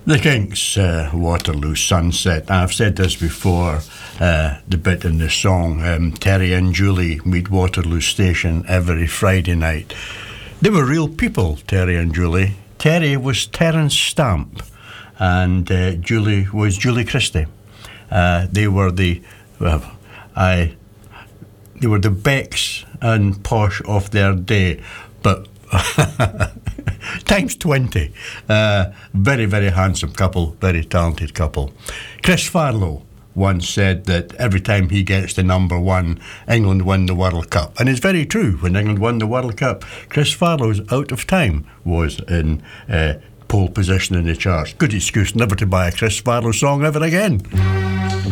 The Kinks, Waterloo Sunset. I've said this before, the bit in the song, Terry and Julie meet Waterloo Station every Friday night. They were real people, Terry and Julie. Terry was Terence Stamp, and Julie was Julie Christie. They were the Becks and Posh of their day, but times 20. Very, very handsome couple, very talented couple. Chris Farlow once said that every time he gets to number one, England win the World Cup. And it's very true. When England won the World Cup, Chris Farlow's Out of Time was in pole position in the charts. Good excuse never to buy a Chris Farlow song ever again.